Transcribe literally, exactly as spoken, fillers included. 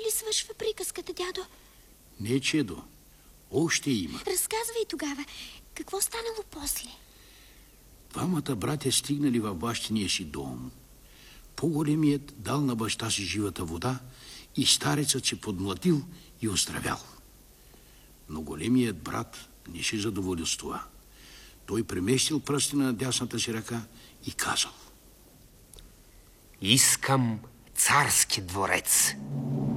ли свършва приказката, дядо? Не, чедо. Още има. Разказвай тогава. Какво станало после? Двамата братя стигнали в бащиния си дом. По-големият дал на баща си живата вода и старецът се подмладил и оздравял. Но големият брат не се задоволил с това. Той преместил пръстена на дясната си ръка и казал: Искам царски дворец.